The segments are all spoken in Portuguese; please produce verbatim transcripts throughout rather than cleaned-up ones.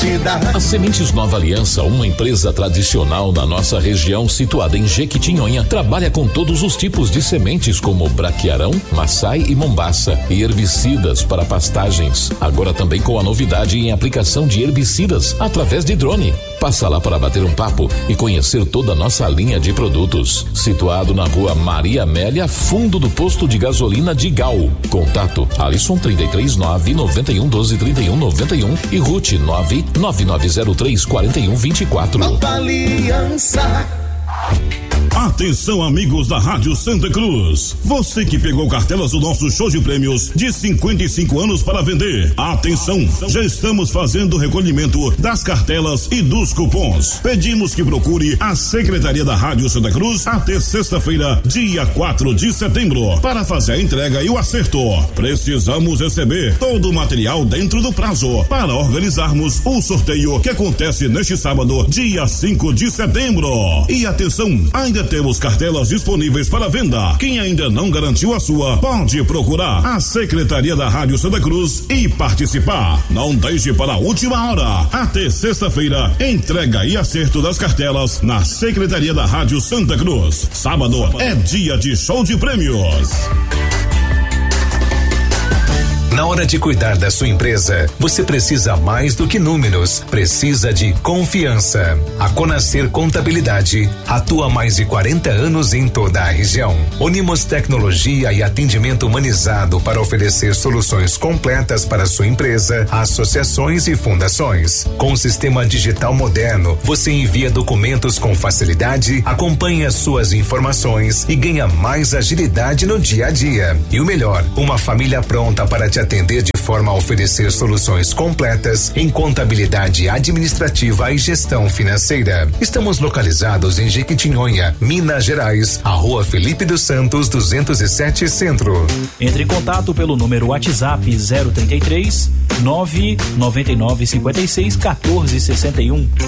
garantida. A Sementes Nova Aliança, uma empresa tradicional na nossa região, situada em Jequitinhonha, trabalha com todos os tipos de sementes como braquiarão, maçai e mombaça e herbicidas para pastagens. Agora também com a novidade em aplicação de herbicidas através de drone. Passa lá para bater um papo e conhecer toda a nossa linha de produtos. Situado na rua Maria Amélia, fundo do posto de gasolina de Gal. Contato Alisson trinta e três nove noventa e um doze trinta e um noventa e um e Ruth nove nove nove zero três quatro um vinte e quatro. Nova Aliança. Atenção, amigos da Rádio Santa Cruz. Você que pegou cartelas do nosso show de prêmios de cinquenta e cinco anos para vender. Atenção, já estamos fazendo o recolhimento das cartelas e dos cupons. Pedimos que procure a Secretaria da Rádio Santa Cruz até sexta-feira, dia quatro de setembro, para fazer a entrega e o acerto. Precisamos receber todo o material dentro do prazo para organizarmos o sorteio que acontece neste sábado, dia cinco de setembro. E atenção, ainda temos cartelas disponíveis para venda. Quem ainda não garantiu a sua, pode procurar a Secretaria da Rádio Santa Cruz e participar. Não deixe para a última hora. Até sexta-feira, entrega e acerto das cartelas na Secretaria da Rádio Santa Cruz. Sábado é dia de show de prêmios. Na hora de cuidar da sua empresa, você precisa mais do que números, precisa de confiança. A Conascer Contabilidade atua há mais de quarenta anos em toda a região. Unimos tecnologia e atendimento humanizado para oferecer soluções completas para sua empresa, associações e fundações. Com o sistema digital moderno, você envia documentos com facilidade, acompanha suas informações e ganha mais agilidade no dia a dia. E o melhor, uma família pronta para te atender de forma a oferecer soluções completas em contabilidade administrativa e gestão financeira. Estamos localizados em Jequitinhonha, Minas Gerais, a Rua Felipe dos Santos, duzentos e sete Centro. Entre em contato pelo número WhatsApp zero trinta e três, nove nove nove cinquenta e seis, quatorze sessenta e um.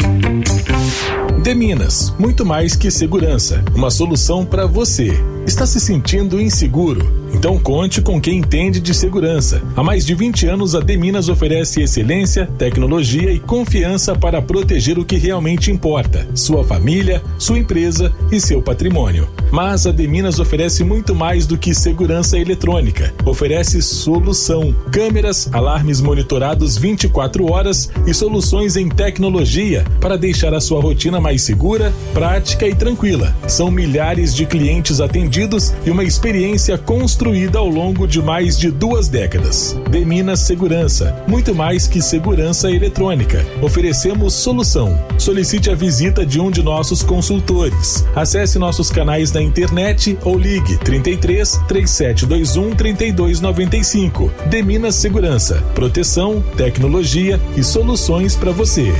De Minas, muito mais que segurança, uma solução para você. Está se sentindo inseguro? Então conte com quem entende de segurança. Há mais de vinte anos, a De Minas oferece excelência, tecnologia e confiança para proteger o que realmente importa: sua família, sua empresa e seu patrimônio. Mas a De Minas oferece muito mais do que segurança eletrônica. Oferece solução: câmeras, alarmes monitorados vinte e quatro horas e soluções em tecnologia para deixar a sua rotina mais segura, prática e tranquila. São milhares de clientes atendidos e uma experiência construída ao longo de mais de duas décadas. De Minas Segurança, muito mais que segurança eletrônica. Oferecemos solução. Solicite a visita de um de nossos consultores. Acesse nossos canais na internet ou ligue trinta e três, três sete dois um, trinta e dois noventa e cinco. De Minas Segurança, proteção, tecnologia e soluções para você.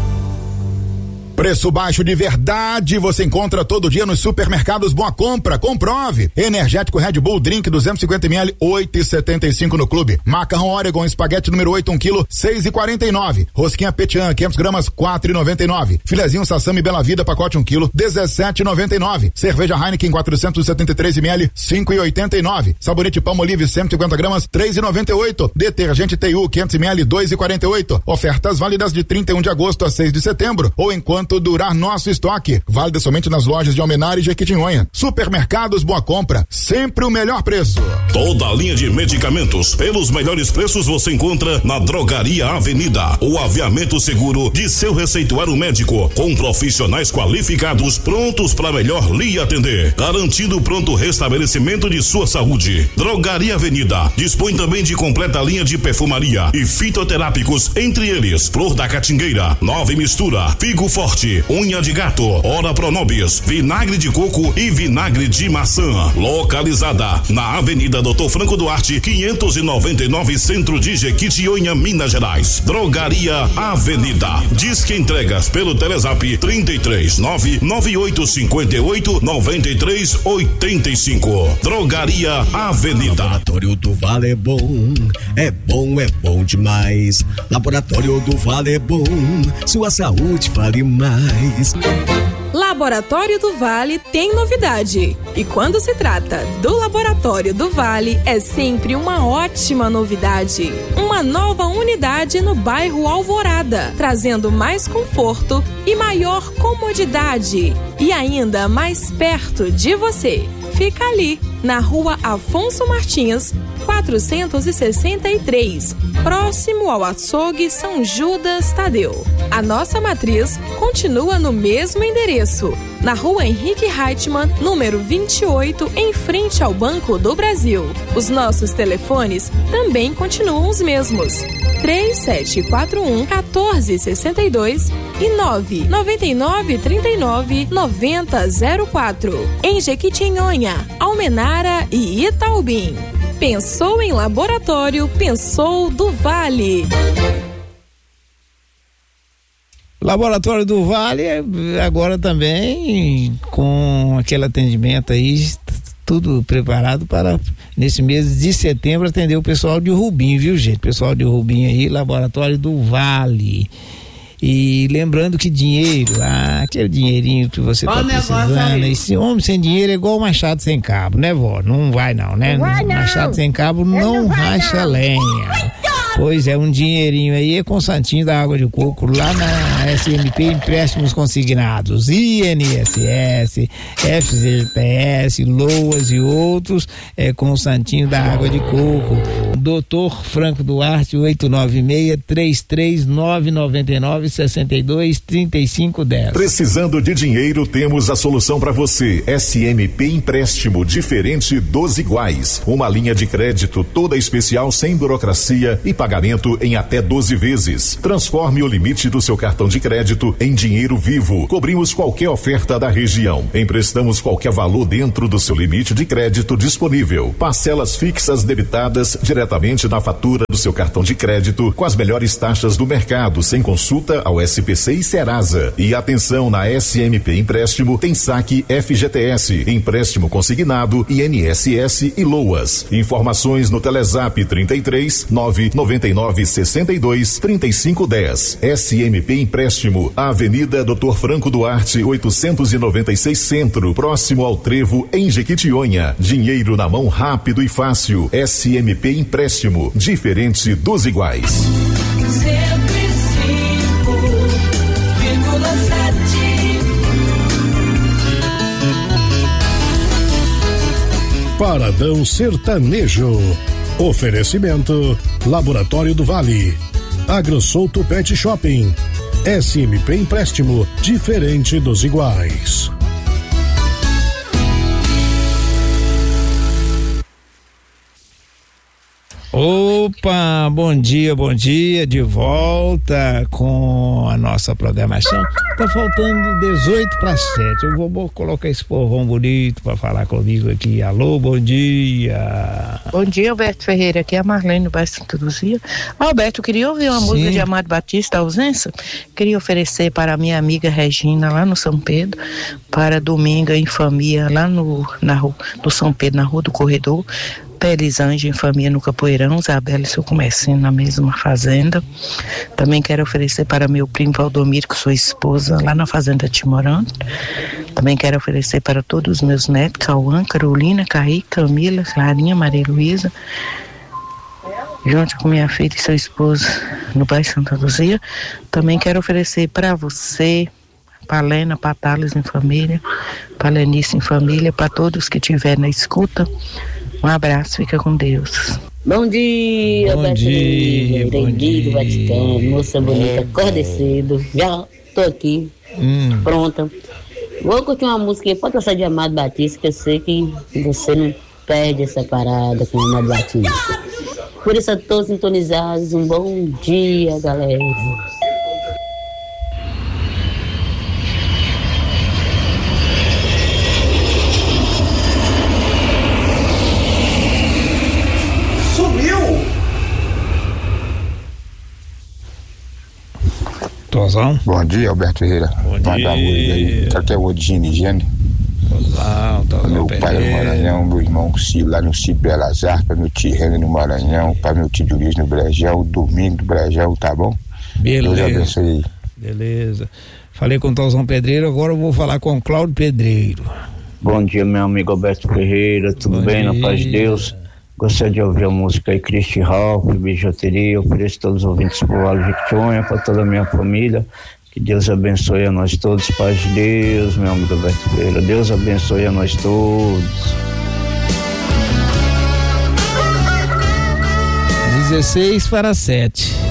Preço baixo de verdade você encontra todo dia nos supermercados Boa Compra. Comprove. Energético Red Bull Drink duzentos e cinquenta mililitros, oito e setenta e cinco no clube. Macarrão Oregon espaguete número oito, um quilo, seis e quarenta e nove. Rosquinha Petian, quinhentos gramas, quatro e noventa e nove. Filezinho Sassami Bela Vida, pacote um quilo, dezessete e noventa e nove. Cerveja Heineken quatrocentos e setenta e três mililitros, cinco e oitenta e nove. Sabonete Palmolive cento e cinquenta gramas, três e noventa e oito. Detergente T U quinhentos mililitros, dois e quarenta e oito. Ofertas válidas de trinta e um de agosto a seis de setembro ou enquanto durar nosso estoque. Válida somente nas lojas de Almenara e Jequitinhonha. Supermercados Boa Compra, sempre o melhor preço. Toda a linha de medicamentos pelos melhores preços você encontra na Drogaria Avenida. O aviamento seguro de seu receituário médico, com profissionais qualificados prontos para melhor lhe atender, garantindo pronto restabelecimento de sua saúde. Drogaria Avenida dispõe também de completa linha de perfumaria e fitoterápicos, entre eles Flor da Catingueira, Nova Mistura, Figo Forte, Unha de Gato, Ora Pronobis, Vinagre de Coco e Vinagre de Maçã. Localizada na Avenida Doutor Franco Duarte, quinhentos e noventa e nove, Centro de Jequitinhonha, Minas Gerais. Drogaria Avenida. Disque entregas pelo Telezap trinta e três, nove nove oito cinco oito, nove três oito cinco. Drogaria Avenida. Laboratório do Vale é bom, é bom, é bom demais. Laboratório do Vale é bom, sua saúde vale mais. Laboratório do Vale tem novidade. E quando se trata do Laboratório do Vale, é sempre uma ótima novidade. Uma nova unidade no bairro Alvorada, trazendo mais conforto e maior comodidade. E ainda mais perto de você. Fica ali, na rua Afonso Martins, quatrocentos e sessenta e três, próximo ao açougue São Judas Tadeu. A nossa matriz continua no mesmo endereço, na rua Henrique Reichmann, número vinte e oito, em frente ao Banco do Brasil. Os nossos telefones também continuam os mesmos. três sete quatro um, um quatro seis dois e nove nove nove três nove nove zero zero quatro. Em Jequitinhonha, Almenara e Itaubim. Pensou em laboratório, pensou do Vale. Laboratório do Vale agora também com aquele atendimento aí, tudo preparado para nesse mês de setembro atender o pessoal de Rubim, viu gente? Pessoal de Rubim aí, Laboratório do Vale. E lembrando que dinheiro, ah, aquele dinheirinho que você tá precisando, esse homem sem dinheiro é igual o machado sem cabo, né, vó? Não vai não, né? Não vai, não. Machado sem cabo não, não racha lenha. Pois é, um dinheirinho aí é com o santinho da água de coco lá na S M P Empréstimos Consignados, I N S S, F G T S, Loas e outros, é com o santinho da água de coco. doutor Franco Duarte, oito nove seis, três três nove, nove nove, seis dois, três cinco um zero. Precisando de dinheiro, temos a solução para você. S M P Empréstimo, diferente dos iguais. Uma linha de crédito toda especial, sem burocracia e pagamento em até doze vezes. Transforme o limite do seu cartão de crédito em dinheiro vivo. Cobrimos qualquer oferta da região. Emprestamos qualquer valor dentro do seu limite de crédito disponível. Parcelas fixas debitadas diretamente na fatura do seu cartão de crédito com as melhores taxas do mercado, sem consulta ao S P C e Serasa. E atenção, na S M P Empréstimo tem saque F G T S, empréstimo consignado, I N S S e Loas. Informações no Telezap trinta e três, nove nove nove, sessenta e dois, trinta e cinco dez. S M P Empréstimo, Avenida doutor Franco Duarte, oitocentos e noventa e seis Centro, próximo ao Trevo, em Jequitinhonha. Dinheiro na mão rápido e fácil. S M P Empréstimo, diferente dos iguais. cento e cinco vírgula sete. Paradão Sertanejo. Oferecimento Laboratório do Vale, AgroSouto Pet Shopping, S M P Empréstimo, diferente dos iguais. Opa, bom dia, bom dia, de volta com a nossa programação. Tá faltando dezoito para sete. Eu vou, vou colocar esse povão bonito para falar comigo aqui. Alô, bom dia. Bom dia, Alberto Ferreira. Aqui é a Marlene do bairro Santa Luzia. Alberto, eu queria ouvir uma Sim. música de Amado Batista, Ausência. Queria oferecer para a minha amiga Regina, lá no São Pedro, para domingo em família, lá no, na rua, no São Pedro, na Rua do Corredor. Elisângela em família no Capoeirão, Isabela e seu comércio na mesma fazenda. Também quero oferecer para meu primo Valdomiro, que sua esposa, lá na fazenda Timorã. Também quero oferecer para todos os meus netos, Cauã, Carolina, Caí, Camila, Clarinha, Maria Luísa, junto com minha filha e sua esposa no bairro Santa Luzia. Também quero oferecer para você, para Lena, para Thales em família, para Lenice em família, para todos que estiverem na escuta. Um abraço, fica com Deus. Bom dia, bom dia, bom dia. Do Vaticano, moça bonita, acorda cedo, já tô aqui, hum. pronta. Vou curtir uma música, pode passar de Amado Batista, que eu sei que você não perde essa parada com o Amado Batista. Por isso, a todos sintonizados, um bom dia, galera. Tozão. Bom dia, Alberto Ferreira. Bom dia. Manda aí. Aqui é o Odine Higiene. Olá, Tozão. Meu pai no Maranhão, meu irmão Ciro lá no Ciro Belazar, para meu tio René no Maranhão, para meu tio Luiz no Brejão, Domingo do Brejão, tá bom? Beleza. Deus abençoe. Beleza. Falei com o Tozão Pedreiro, agora eu vou falar com o Cláudio Pedreiro. Bom dia, meu amigo Alberto Ferreira, tudo Bom bem, dia. na paz de Deus? Gostaria de ouvir a música aí, Christy Ralph, bijuteria, ofereço todos os ouvintes pro Vale Jequitinhonha, para toda a minha família, que Deus abençoe a nós todos, paz de Deus, meu amigo Alberto Ferreira, Deus abençoe a nós todos. dezesseis para sete.